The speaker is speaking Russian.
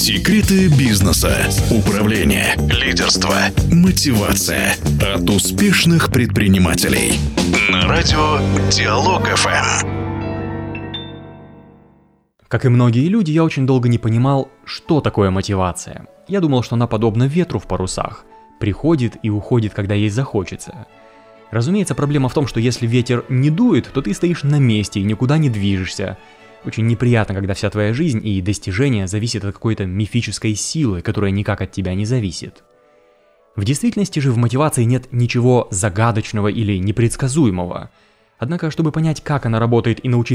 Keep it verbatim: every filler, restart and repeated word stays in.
Секреты бизнеса, управления, лидерства, мотивация от успешных предпринимателей. На радио Диалог эф эм. Как и многие люди, я очень долго не понимал, что такое мотивация. Я думал, что она подобна ветру в парусах. Приходит и уходит, когда ей захочется. Разумеется, проблема в том, что если ветер не дует, то ты стоишь на месте и никуда не движешься. Очень неприятно, когда вся твоя жизнь и достижения зависят от какой-то мифической силы, которая никак от тебя не зависит. В действительности же в мотивации нет ничего загадочного или непредсказуемого. Однако, чтобы понять, как она работает и научиться